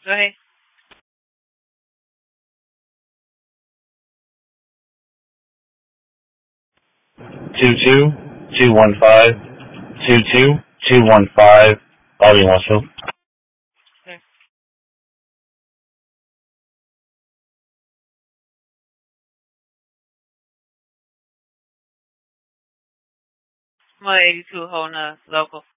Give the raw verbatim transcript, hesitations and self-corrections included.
Go ahead. Two two two one five two two two one five. Bobby Westfield. Okay. I'm eighty-two holding a local.